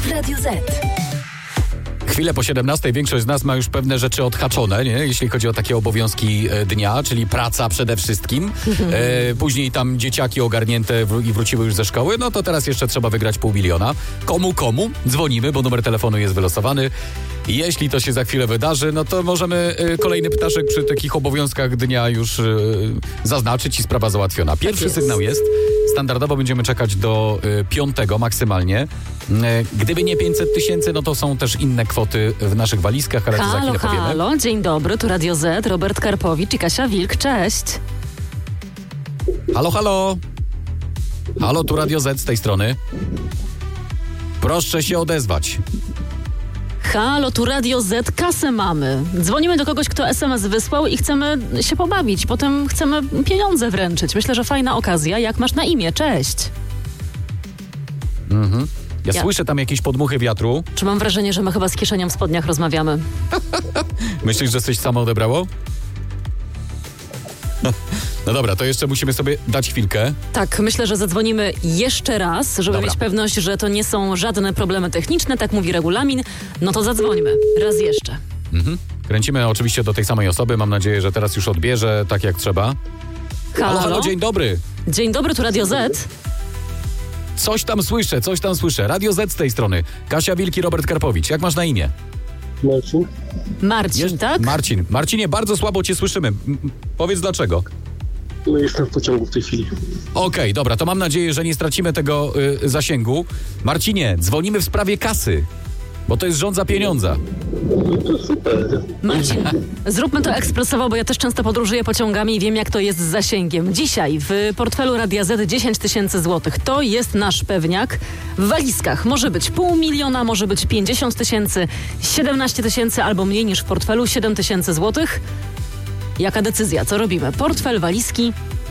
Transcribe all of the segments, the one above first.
w Radiu Z. Chwilę po 17 większość z nas ma już pewne rzeczy odhaczone, nie? Jeśli chodzi o takie obowiązki dnia, czyli praca przede wszystkim. Później tam dzieciaki ogarnięte i wróciły już ze szkoły, no to teraz jeszcze trzeba wygrać 500 000. Komu? Dzwonimy, bo numer telefonu jest wylosowany. Jeśli to się za chwilę wydarzy, no to możemy kolejny ptaszek przy takich obowiązkach dnia już zaznaczyć i sprawa załatwiona. Pierwszy sygnał jest. Standardowo będziemy czekać do 5 maksymalnie. Gdyby nie 500 000, no to są też inne kwoty w naszych walizkach, ale to za chwilę powiemy. Halo, dzień dobry, tu Radio Z, Robert Karpowicz i Kasia Wilk, cześć. Halo. Halo, tu Radio Z z tej strony. Proszę się odezwać. Halo, tu Radio Z, kasę mamy. Dzwonimy do kogoś, kto SMS wysłał i chcemy się pobawić. Potem chcemy pieniądze wręczyć. Myślę, że fajna okazja. Jak masz na imię? Cześć. Ja słyszę tam jakieś podmuchy wiatru. Czy mam wrażenie, że my chyba z kieszenią w spodniach rozmawiamy? Myślisz, że coś samo odebrało? No dobra, to jeszcze musimy sobie dać chwilkę. Tak, myślę, że zadzwonimy jeszcze raz, żeby mieć pewność, że to nie są żadne problemy techniczne, tak mówi regulamin. No to zadzwońmy. Raz jeszcze. Kręcimy oczywiście do tej samej osoby. Mam nadzieję, że teraz już odbierze tak jak trzeba. Halo, dzień dobry. Dzień dobry, tu Radio Z. Coś tam słyszę. Radio Z z tej strony. Kasia Wilk i Robert Karpowicz. Jak masz na imię? Marcin, tak? Marcinie, bardzo słabo cię słyszymy. Powiedz dlaczego. No jestem w pociągu w tej chwili. Okej, dobra, to mam nadzieję, że nie stracimy tego zasięgu. Marcinie, dzwonimy w sprawie kasy, bo to jest rząd za pieniądza. No to super. Marcin, zróbmy to ekspresowo, bo ja też często podróżuję pociągami i wiem, jak to jest z zasięgiem. Dzisiaj w portfelu Radia Z 10 000 złotych. To jest nasz pewniak. W walizkach może być 500 000, może być 50 000, 17 000 albo mniej niż w portfelu 7 000 złotych. Jaka decyzja? Co robimy? Portfel, walizki?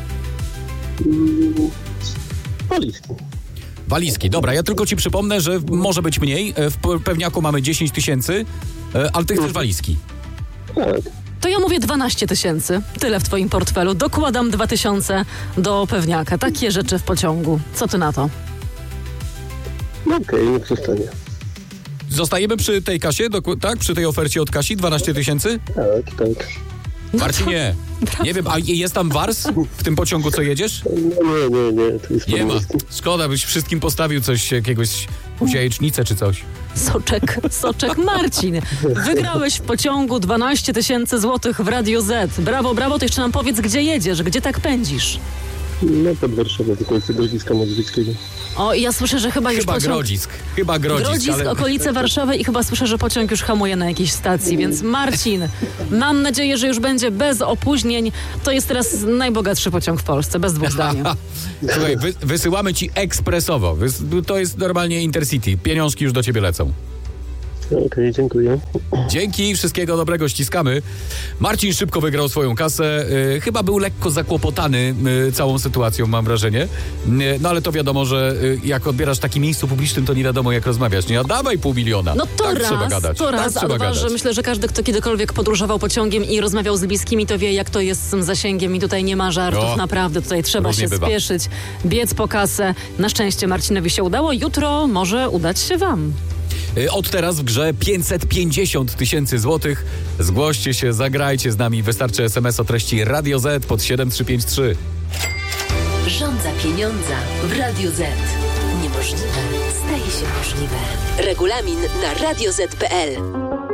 Walizki, dobra, ja tylko ci przypomnę, że może być mniej. W pewniaku mamy 10 000, ale ty chcesz walizki. Tak. To ja mówię 12 000. Tyle w twoim portfelu. Dokładam 2000 do pewniaka. Takie rzeczy w pociągu. Co ty na to? No okej, niech zostanie. Zostajemy przy tej kasie, tak? Przy tej ofercie od Kasi, 12 000? Tak. Marcinie, nie wiem, a jest tam wars w tym pociągu, co jedziesz? Nie, to jest Nie ma. Szkoda, byś wszystkim postawił coś, jakiegoś jajecznicę czy coś. Soczek Marcin. Wygrałeś w pociągu 12 000 złotych w Radio Z. Brawo, to jeszcze nam powiedz, gdzie jedziesz, gdzie tak pędzisz. No pod Warszawą, tylko jest Grodziska Mazowieckiego. O, i ja słyszę, że chyba już pociąg... Chyba Grodzisk, ale... okolice Warszawy i chyba słyszę, że pociąg już hamuje na jakiejś stacji, więc Marcin, mam nadzieję, że już będzie bez opóźnień. To jest teraz najbogatszy pociąg w Polsce, bez dwóch zdań. Słuchaj, wysyłamy ci ekspresowo. To jest normalnie Intercity. Pieniążki już do ciebie lecą. Okej, dziękuję. Dzięki, wszystkiego dobrego, ściskamy. Marcin szybko wygrał swoją kasę. Chyba był lekko zakłopotany całą sytuacją, mam wrażenie. No ale to wiadomo, że jak odbierasz w takim miejscu publicznym, to nie wiadomo jak rozmawiać. Nie, a dawaj 500 000. No to tak raz, trzeba gadać. a dwa, że myślę, że każdy, kto kiedykolwiek podróżował pociągiem i rozmawiał z bliskimi, to wie, jak to jest z tym zasięgiem i tutaj nie ma żartów, naprawdę. Tutaj trzeba się spieszyć, biec po kasę. Na szczęście Marcinowi się udało. Jutro może udać się wam. Od teraz w grze 550 000 złotych. Zgłoście się, zagrajcie z nami. Wystarczy SMS o treści Radio Z pod 7353. Rząd za pieniądza w Radio Z. Niemożliwe staje się możliwe. Regulamin na radioz.pl.